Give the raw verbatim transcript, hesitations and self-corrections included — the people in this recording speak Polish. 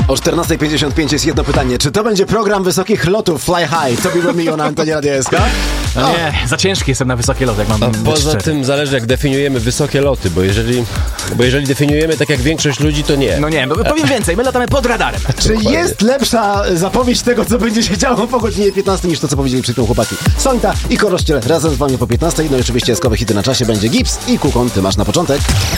O czternasta pięćdziesiąt pięć jest jedno pytanie. Czy to będzie program wysokich lotów Fly High? To by Romeo na antenie Radia S K? No nie, za ciężki jestem na wysokie loty, jak mam A być poza szczery. tym zależy, jak definiujemy wysokie loty, bo jeżeli, bo jeżeli definiujemy tak jak większość ludzi, to nie. No nie, bo powiem więcej, my latamy pod radarem. Czy Dokładnie. jest lepsza zapowiedź tego, co będzie się działo po godzinie piętnastej, niż to, co powiedzieli przed chwilą chłopaki? Sonita i Korościel razem z wami po piętnastej. No i oczywiście eskowe hity na czasie będzie Gips i Kukon. Ty masz na początek.